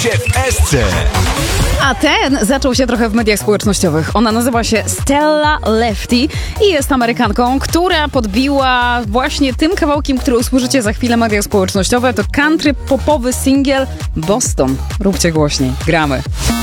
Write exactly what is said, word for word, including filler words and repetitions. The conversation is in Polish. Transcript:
hicie w Esce. A ten zaczął się trochę w mediach społecznościowych. Ona nazywa się Stella Lefty i jest Amerykanką, która podbiła właśnie tym kawałkiem, który usłyszycie za chwilę, media społecznościowe. To country popowy singiel Boston. Róbcie głośniej. Gramy.